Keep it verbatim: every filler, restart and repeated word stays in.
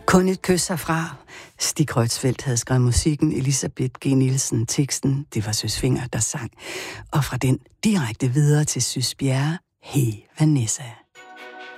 Kun et kys herfra. Stig Røtsfeldt havde skrevet musikken, Elisabeth G. Nielsen teksten, det var Søs Fenger, der sang. Og fra den direkte videre til Søs Bjerre, Hey Vanessa.